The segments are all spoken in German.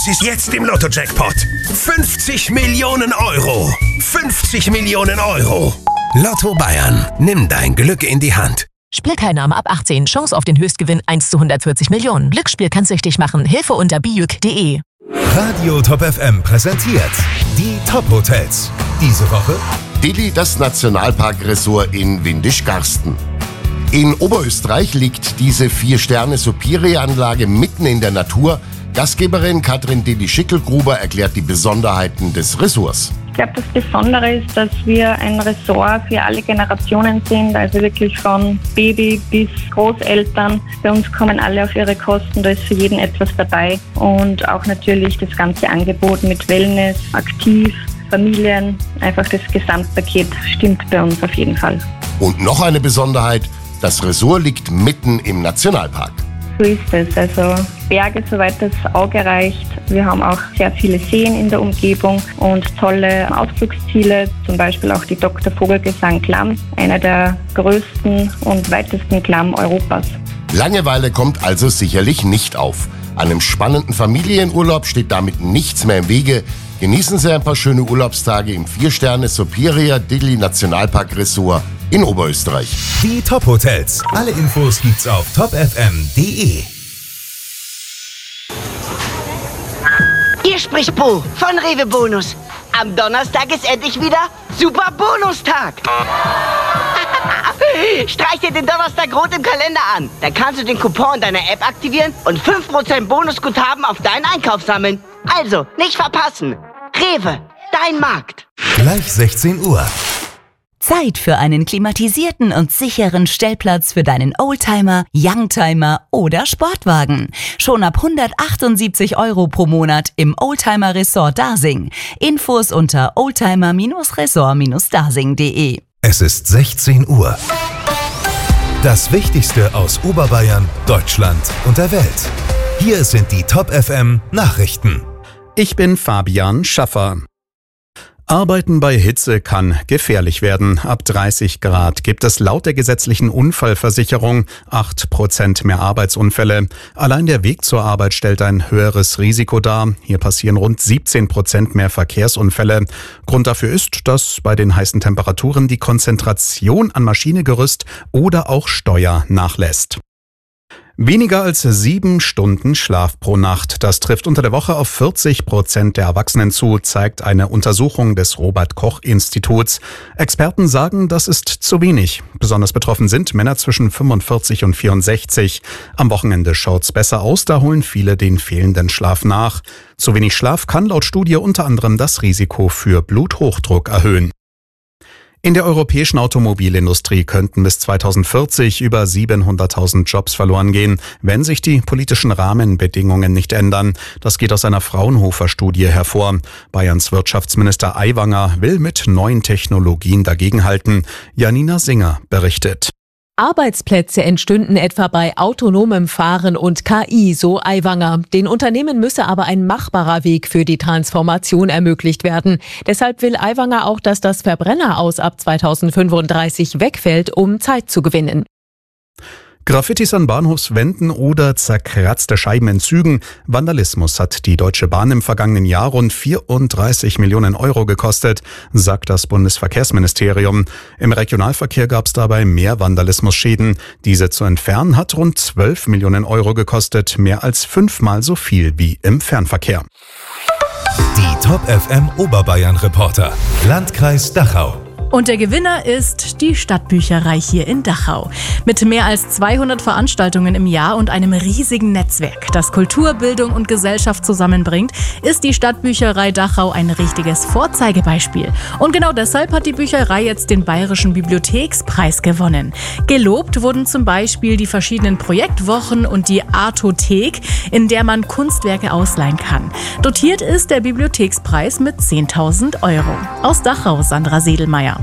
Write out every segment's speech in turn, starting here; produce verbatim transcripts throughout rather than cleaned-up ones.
Was ist jetzt im Lotto-Jackpot? fünfzig Millionen Euro. fünfzig Millionen Euro. Lotto Bayern. Nimm dein Glück in die Hand. Spielteilnahme ab achtzehn. Chance auf den Höchstgewinn eins zu hundertvierzig Millionen. Glücksspiel kann süchtig machen. Hilfe unter bijuk punkt de. Radio Top F M präsentiert die Top-Hotels. Diese Woche Dilli, das Nationalpark-Ressort in Windischgarsten. In Oberösterreich liegt diese Vier-Sterne-Superior-Anlage mitten in der Natur. Gastgeberin Katrin Dilli-Schickelgruber erklärt die Besonderheiten des Ressorts. Ich glaube, das Besondere ist, dass wir ein Ressort für alle Generationen sind, also wirklich von Baby bis Großeltern. Bei uns kommen alle auf ihre Kosten, da ist für jeden etwas dabei. Und auch natürlich das ganze Angebot mit Wellness, aktiv, Familien, einfach das Gesamtpaket stimmt bei uns auf jeden Fall. Und noch eine Besonderheit, das Ressort liegt mitten im Nationalpark. So ist es, also Berge, soweit das Auge reicht. Wir haben auch sehr viele Seen in der Umgebung und tolle Ausflugsziele, zum Beispiel auch die Doktor Vogelgesang Klamm, einer der größten und weitesten Klamm Europas. Langeweile kommt also sicherlich nicht auf. Einem spannenden Familienurlaub steht damit nichts mehr im Wege. Genießen Sie ein paar schöne Urlaubstage im Vier-Sterne-Superior Dilli Nationalpark Ressort in Oberösterreich. die Top-Hotels. Alle Infos gibt's auf top f m punkt de. Hier spricht Bo von Rewe Bonus. Am Donnerstag ist endlich wieder Super Bonustag. Streich dir den Donnerstag rot im Kalender an. Dann kannst du den Coupon in deiner App aktivieren und fünf Prozent Bonusguthaben auf deinen Einkauf sammeln. Also, nicht verpassen. Rewe, dein Markt. Gleich sechzehn Uhr. Zeit für einen klimatisierten und sicheren Stellplatz für deinen Oldtimer, Youngtimer oder Sportwagen. Schon ab hundertachtundsiebzig Euro pro Monat im Oldtimer Resort Dasing. Infos unter oldtimer Resort dasing punkt de. Es ist sechzehn Uhr. Das Wichtigste aus Oberbayern, Deutschland und der Welt. Hier sind die Top F M Nachrichten. Ich bin Fabian Schaffer. Arbeiten bei Hitze kann gefährlich werden. Ab dreißig Grad gibt es laut der gesetzlichen Unfallversicherung acht Prozent mehr Arbeitsunfälle. Allein der Weg zur Arbeit stellt ein höheres Risiko dar. Hier passieren rund siebzehn Prozent mehr Verkehrsunfälle. Grund dafür ist, dass bei den heißen Temperaturen die Konzentration an Maschinegerüst oder auch Steuer nachlässt. Weniger als sieben Stunden Schlaf pro Nacht. Das trifft unter der Woche auf vierzig Prozent der Erwachsenen zu, zeigt eine Untersuchung des Robert-Koch-Instituts. Experten sagen, das ist zu wenig. Besonders betroffen sind Männer zwischen fünfundvierzig und vierundsechzig. Am Wochenende schaut's besser aus, da holen viele den fehlenden Schlaf nach. Zu wenig Schlaf kann laut Studie unter anderem das Risiko für Bluthochdruck erhöhen. In der europäischen Automobilindustrie könnten bis zweitausendvierzig über siebenhunderttausend Jobs verloren gehen, wenn sich die politischen Rahmenbedingungen nicht ändern. Das geht aus einer Fraunhofer-Studie hervor. Bayerns Wirtschaftsminister Aiwanger will mit neuen Technologien dagegenhalten. Janina Singer berichtet. Arbeitsplätze entstünden etwa bei autonomem Fahren und K I, so Aiwanger. Den Unternehmen müsse aber ein machbarer Weg für die Transformation ermöglicht werden. Deshalb will Aiwanger auch, dass das Verbrenner aus ab zweitausendfünfunddreißig wegfällt, um Zeit zu gewinnen. Graffitis an Bahnhofswänden oder zerkratzte Scheiben in Zügen. Vandalismus hat die Deutsche Bahn im vergangenen Jahr rund vierunddreißig Millionen Euro gekostet, sagt das Bundesverkehrsministerium. Im Regionalverkehr gab es dabei mehr Vandalismusschäden. Diese zu entfernen hat rund zwölf Millionen Euro gekostet, mehr als fünfmal so viel wie im Fernverkehr. Die Top F M Oberbayern Reporter. Landkreis Dachau. Und der Gewinner ist die Stadtbücherei hier in Dachau. Mit mehr als zweihundert Veranstaltungen im Jahr und einem riesigen Netzwerk, das Kultur, Bildung und Gesellschaft zusammenbringt, ist die Stadtbücherei Dachau ein richtiges Vorzeigebeispiel. Und genau deshalb hat die Bücherei jetzt den Bayerischen Bibliothekspreis gewonnen. Gelobt wurden zum Beispiel die verschiedenen Projektwochen und die Artothek, in der man Kunstwerke ausleihen kann. Dotiert ist der Bibliothekspreis mit zehntausend Euro. Aus Dachau, Sandra Sedelmeier.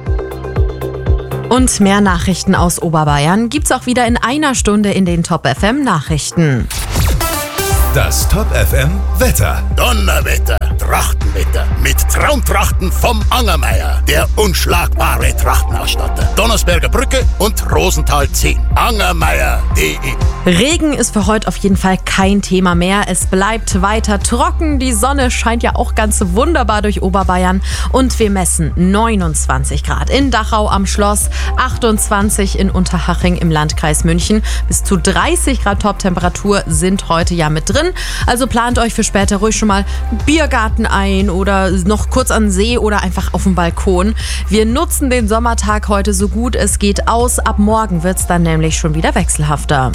Und mehr Nachrichten aus Oberbayern gibt's auch wieder in einer Stunde in den Top F M Nachrichten. Das Top F M Wetter. Donnerwetter! Trachtenwetter mit Traumtrachten vom Angermeier, der unschlagbare Trachtenausstatter. Donnersberger Brücke und Rosenthal zehn. Angermeier punkt de. Regen ist für heute auf jeden Fall kein Thema mehr. Es bleibt weiter trocken. Die Sonne scheint ja auch ganz wunderbar durch Oberbayern. Und wir messen neunundzwanzig Grad in Dachau am Schloss, achtundzwanzig in Unterhaching im Landkreis München. Bis zu dreißig Grad Toptemperatur sind heute ja mit drin. Also plant euch für später ruhig schon mal einen Biergarten ein oder noch kurz an den See oder einfach auf dem Balkon. Wir nutzen den Sommertag heute so gut es geht aus. Ab morgen wird es dann nämlich schon wieder wechselhafter.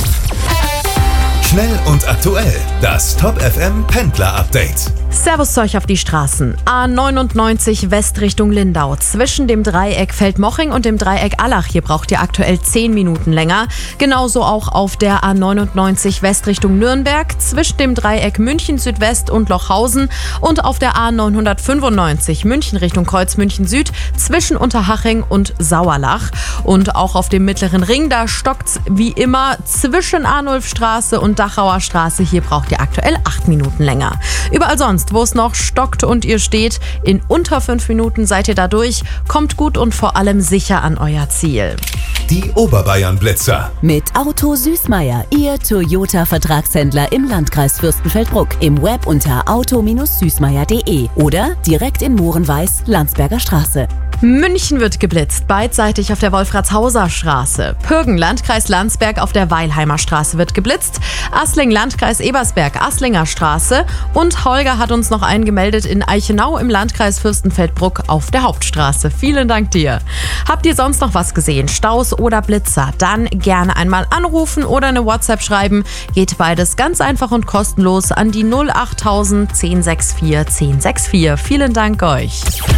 Schnell und aktuell, das Top F M Pendler-Update. Servus zu euch auf die Straßen. A neunundneunzig West Richtung Lindau. Zwischen dem Dreieck Feldmoching und dem Dreieck Allach. Hier braucht ihr aktuell zehn Minuten länger. Genauso auch auf der A neunundneunzig West Richtung Nürnberg. Zwischen dem Dreieck München Südwest und Lochhausen. Und auf der A neunhundertfünfundneunzig München Richtung Kreuz München Süd. Zwischen Unterhaching und Sauerlach. Und auch auf dem Mittleren Ring, da stockt's wie immer zwischen Arnulfstraße und Dachauer Straße. Hier braucht ihr aktuell acht Minuten länger. Überall sonst, wo es noch stockt und ihr steht, in unter fünf Minuten seid ihr da durch. Kommt gut und vor allem sicher an euer Ziel. Die Oberbayern-Blitzer. Mit Auto Süßmeier, Ihr Toyota-Vertragshändler im Landkreis Fürstenfeldbruck. Im Web unter auto Süßmeier punkt de oder direkt in Mohrenweiß, Landsberger Straße. München wird geblitzt, beidseitig auf der Wolfratshauser Straße. Pürgen, Landkreis Landsberg auf der Weilheimer Straße wird geblitzt. Assling, Landkreis Ebersberg, Asslinger Straße. Und Holger hat uns noch einen gemeldet in Eichenau im Landkreis Fürstenfeldbruck auf der Hauptstraße. Vielen Dank dir. Habt ihr sonst noch was gesehen? Staus oder Blitzer? Dann gerne einmal anrufen oder eine WhatsApp schreiben. Geht beides ganz einfach und kostenlos an die null achttausend zehn sechs vier zehn sechs vier. Vielen Dank euch.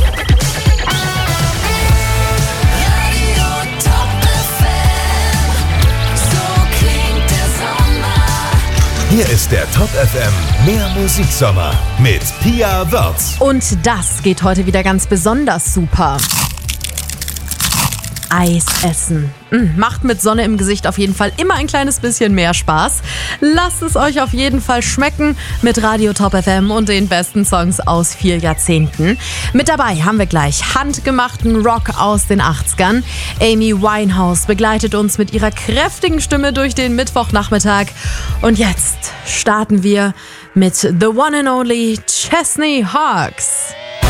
Hier ist der Top F M Mehr Musiksommer mit Pia Wörz. Und das geht heute wieder ganz besonders super. Eis essen. Macht mit Sonne im Gesicht auf jeden Fall immer ein kleines bisschen mehr Spaß. Lasst es euch auf jeden Fall schmecken mit Radio Top F M und den besten Songs aus vier Jahrzehnten. Mit dabei haben wir gleich handgemachten Rock aus den achtzigern. Amy Winehouse begleitet uns mit ihrer kräftigen Stimme durch den Mittwochnachmittag. Und jetzt starten wir mit The One and Only Chesney Hawkes.